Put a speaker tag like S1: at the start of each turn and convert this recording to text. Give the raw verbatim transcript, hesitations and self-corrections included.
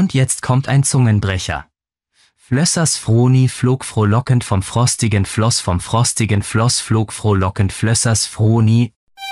S1: Und jetzt kommt ein Zungenbrecher. Flössers Froni flog frohlockend vom frostigen Floss, vom frostigen Floss flog frohlockend Flössers Froni,